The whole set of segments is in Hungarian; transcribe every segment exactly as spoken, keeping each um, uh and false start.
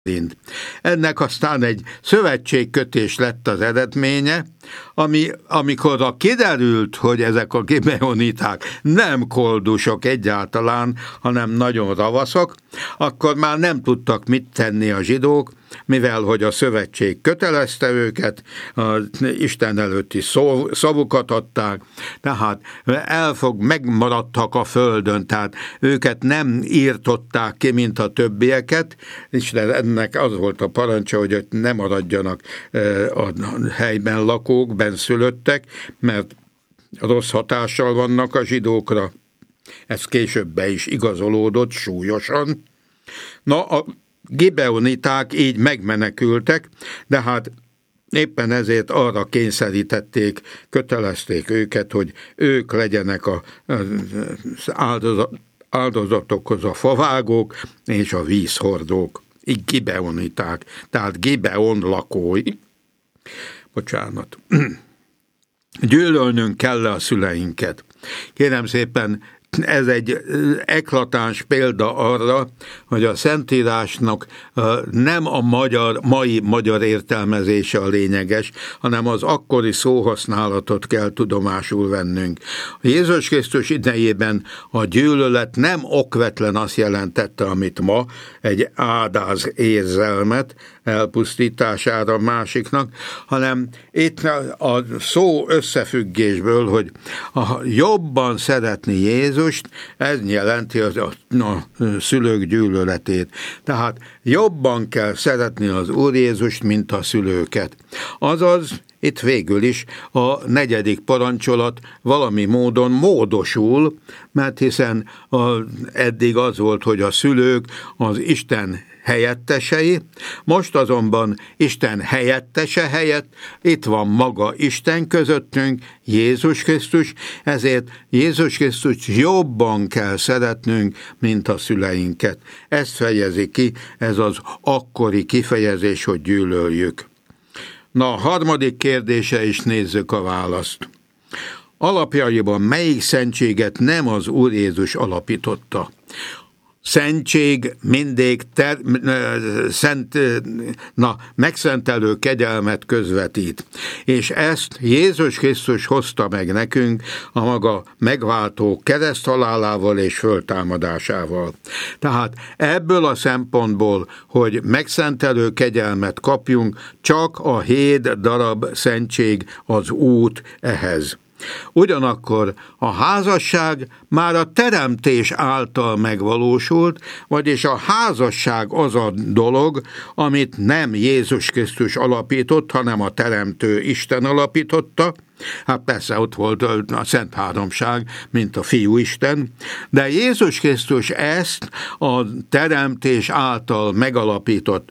Ennek aztán egy szövetségkötés lett az eredménye, ami, amikor kiderült, hogy ezek a gibeoniták nem koldusok egyáltalán, hanem nagyon ravaszok, akkor már nem tudtak mit tenni a zsidók, mivel hogy a szövetség kötelezte őket, az Isten előtti szó, szavukat adták, tehát elfog, megmaradtak a földön, tehát őket nem írtották ki, mint a többieket, és ennek az volt a parancsa, hogy ne maradjanak a helyben lakók, benszülöttek, mert rossz hatással vannak a zsidókra. Ez később be is igazolódott súlyosan. Na, a gibeoniták így megmenekültek, de hát éppen ezért arra kényszerítették, kötelezték őket, hogy ők legyenek az áldozatokhoz a favágók és a vízhordók. Így gibeoniták, tehát Gibeon lakói. Bocsánat. Gyűlölnünk kell a szüleinket. Kérem szépen, ez egy eklatáns példa arra, hogy a Szentírásnak nem a magyar, mai magyar értelmezése a lényeges, hanem az akkori szóhasználatot kell tudomásul vennünk. Jézus Krisztus idejében a gyűlölet nem okvetlen azt jelentette, amit ma, egy ádáz érzelmet elpusztítására másiknak, hanem itt a szó összefüggésből, hogy a jobban szeretni Jézust, ez jelenti az a, a szülők gyűlöletét. Tehát jobban kell szeretni az Úr Jézust, mint a szülőket. Azaz, itt végül is a negyedik parancsolat valami módon módosul, mert hiszen a, eddig az volt, hogy a szülők az Isten helyettesei, most azonban Isten helyettese helyett itt van maga Isten közöttünk, Jézus Krisztus, ezért Jézus Krisztus jobban kell szeretnünk, mint a szüleinket. Ezt fejezi ki, ez az akkori kifejezés, hogy gyűlöljük. Na, a harmadik kérdése is nézzük a választ. Alapjaiban melyik szentséget nem az Úr Jézus alapította? Szentség mindig ter, szent, na, megszentelő kegyelmet közvetít. És ezt Jézus Krisztus hozta meg nekünk a maga megváltó kereszthalálával és föltámadásával. Tehát ebből a szempontból, hogy megszentelő kegyelmet kapjunk, csak a hét darab szentség az út ehhez. Ugyanakkor a házasság már a teremtés által megvalósult, vagyis a házasság az a dolog, amit nem Jézus Krisztus alapított, hanem a teremtő Isten alapította. Hát persze ott volt a Szent Háromság, mint a Fiú Isten, de Jézus Krisztus ezt a teremtés által megalapított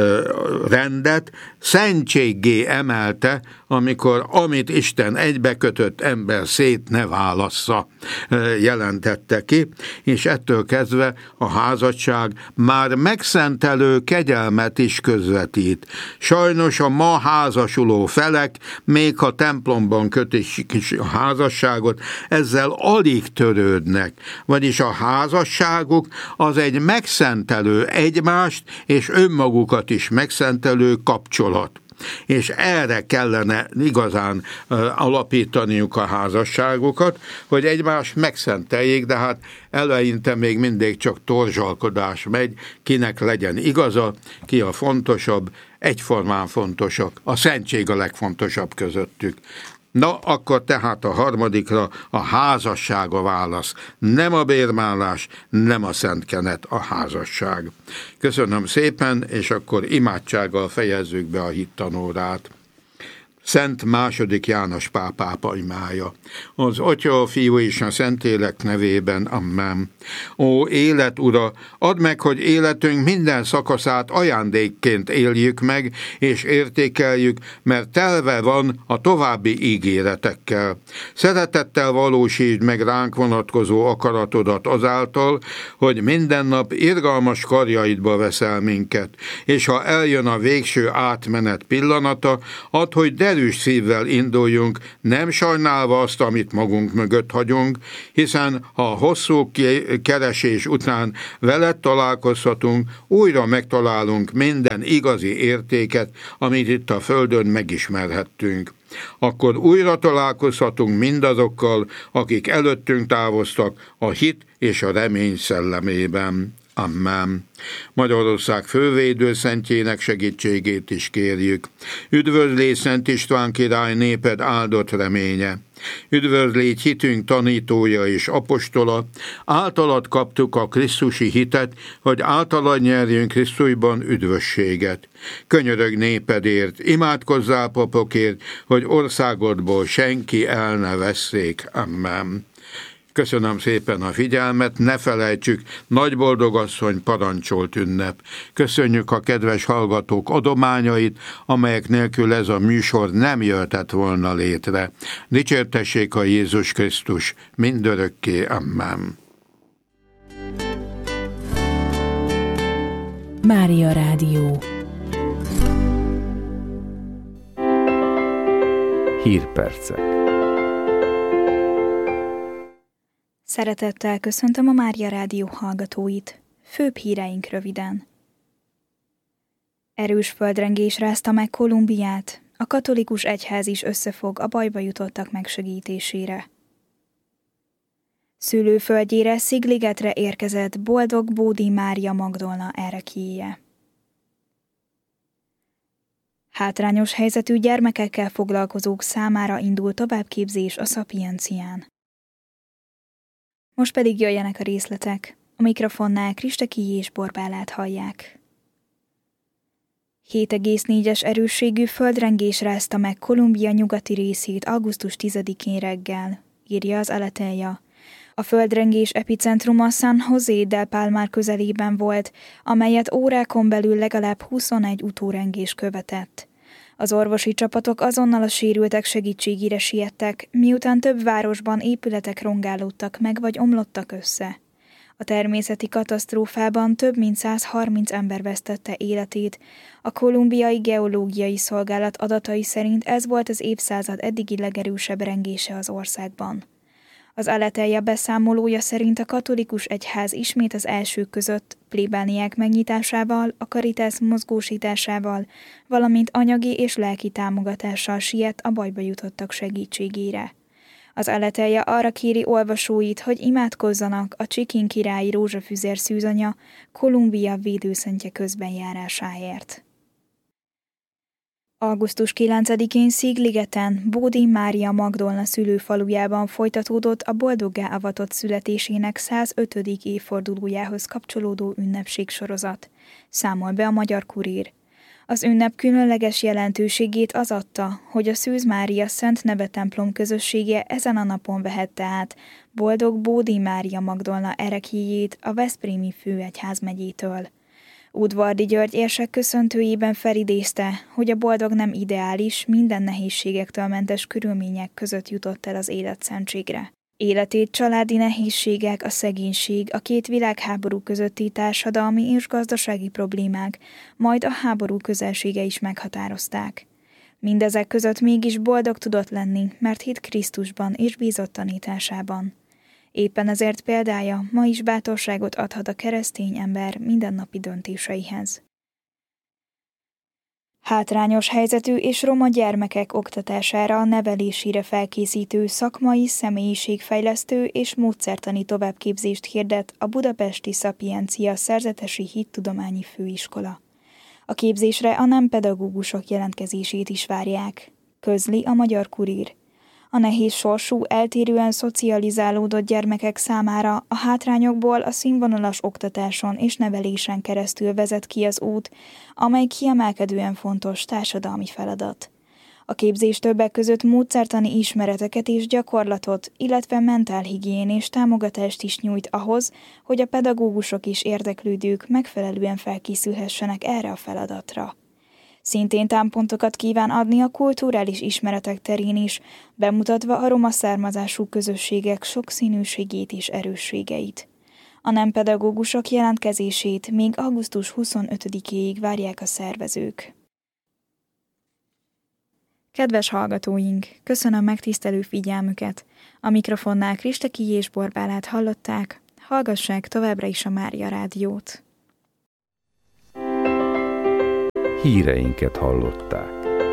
rendet szentséggé emelte, amikor amit Isten egybekötött, ember szét ne válassza, jelentette ki, és ettől kezdve a házasság már megszentelő kegyelmet is közvetít. Sajnos a ma házasuló felek, még a templomban kötik a házasságot, ezzel alig törődnek, vagyis a házasságuk az egy megszentelő egymást és önmagukat is megszentelő kapcsolat. És erre kellene igazán uh, alapítaniuk a házasságukat, hogy egymást megszenteljék, de hát eleinte még mindig csak torzsalkodás megy, kinek legyen igaza, ki a fontosabb, egyformán fontosak, a szentség a legfontosabb közöttük. Na, akkor tehát a harmadikra a házasság a válasz. Nem a bérmálás, nem a szentkenet, a házasság. Köszönöm szépen, és akkor imádsággal fejezzük be a hittanórát. Szent második János Pál pápa imája. Az Atya, a Fiú és a Szentlélek nevében, amen. Ó, élet Ura, add meg, hogy életünk minden szakaszát ajándékként éljük meg, és értékeljük, mert telve van a további ígéretekkel. Szeretettel valósítsd meg ránk vonatkozó akaratodat azáltal, hogy minden nap irgalmas karjaidba veszel minket, és ha eljön a végső átmenet pillanata, add, hogy derül erős szívvel induljunk, nem sajnálva azt, amit magunk mögött hagyunk, hiszen ha a hosszú keresés után veled találkozhatunk, újra megtalálunk minden igazi értéket, amit itt a Földön megismerhettünk. Akkor újra találkozhatunk mindazokkal, akik előttünk távoztak a hit és a remény szellemében. Amen. Magyarország fővédőszentjének segítségét is kérjük. Üdvözlégy Szent István király, néped áldott reménye. Üdvözlégy hitünk tanítója és apostola, általad kaptuk a krisztusi hitet, hogy általad nyerjünk Krisztusban üdvösséget. Könyörög népedért, imádkozzál papokért, hogy országodból senki el ne vesszék. Amen. Köszönöm szépen a figyelmet, ne felejtsük, Nagyboldogasszony parancsolt ünnep. Köszönjük a kedves hallgatók adományait, amelyek nélkül ez a műsor nem jöhetett volna létre. Dicsértessék a Jézus Krisztus, mindörökké. Amen. Mária Rádió. Hírpercek. Szeretettel köszöntöm a Mária Rádió hallgatóit. Főbb híreink röviden. Erős földrengés rázta meg Kolumbiát, a katolikus egyház is összefog a bajba jutottak megsegítésére. Szülőföldjére, Szigligetre érkezett boldog Bódi Mária Magdolna ereklyéje. Hátrányos helyzetű gyermekekkel foglalkozók számára indul továbbképzés a Szapiencián. Most pedig jöjjenek a részletek. A mikrofonnál Kristeki és Borbálát hallják. hét egész négyes erősségű földrengés rázta meg Kolumbia nyugati részét augusztus tizedikén reggel, írja az Aleteia. A földrengés epicentruma San José del Palmar közelében volt, amelyet órákon belül legalább huszonegy utórengés követett. Az orvosi csapatok azonnal a sérültek segítségére siettek, miután több városban épületek rongálódtak meg vagy omlottak össze. A természeti katasztrófában több mint száz harminc ember vesztette életét. A kolumbiai geológiai szolgálat adatai szerint ez volt az évszázad eddigi legerősebb rengése az országban. Az Aleteia beszámolója szerint a katolikus egyház ismét az elsők között plébániák megnyitásával, a Caritas mozgósításával, valamint anyagi és lelki támogatással siet a bajba jutottak segítségére. Az Aleteia arra kéri olvasóit, hogy imádkozzanak a Csikin királyi rózsafüzér szűzanya Kolumbia védőszentje közbenjárásáért. augusztus kilencedikén Szigligeten, Bódi Mária Magdolna szülőfalujában folytatódott a boldoggá avatott születésének százötödik évfordulójához kapcsolódó ünnepségsorozat, számol be a Magyar Kurír. Az ünnep különleges jelentőségét az adta, hogy a Szűz Mária Szent Neve templom közössége ezen a napon vehette át boldog Bódi Mária Magdolna ereklyéjét a veszprémi főegyházmegyétől. Udvardi György érsek köszöntőjében felidézte, hogy a boldog nem ideális, minden nehézségektől mentes körülmények között jutott el az életszentségre. Életét családi nehézségek, a szegénység, a két világháború közötti társadalmi és gazdasági problémák, majd a háború közelsége is meghatározták. Mindezek között mégis boldog tudott lenni, mert hitt Krisztusban és bízott tanításában. Éppen ezért példája ma is bátorságot adhat a keresztény ember mindennapi döntéseihez. Hátrányos helyzetű és roma gyermekek oktatására, nevelésére felkészítő szakmai, személyiségfejlesztő és módszertani továbbképzést hirdet a budapesti Szapiencia Szerzetesi Hittudományi Főiskola. A képzésre a nem pedagógusok jelentkezését is várják, közli a Magyar Kurír. A nehéz sorsú, eltérően szocializálódott gyermekek számára a hátrányokból a színvonalas oktatáson és nevelésen keresztül vezet ki az út, amely kiemelkedően fontos társadalmi feladat. A képzés többek között módszertani ismereteket és gyakorlatot, illetve mentálhigiénés támogatást is nyújt ahhoz, hogy a pedagógusok és érdeklődők megfelelően felkészülhessenek erre a feladatra. Szintén támpontokat kíván adni a kulturális ismeretek terén is, bemutatva a roma származású közösségek sokszínűségét és erősségeit. A nem pedagógusok jelentkezését még augusztus huszonötödikéig várják a szervezők. Kedves hallgatóink, köszönöm megtisztelő figyelmüket. A mikrofonnál Kristeki és Borbálát hallották, hallgassák továbbra is a Mária Rádiót. Híreinket hallották.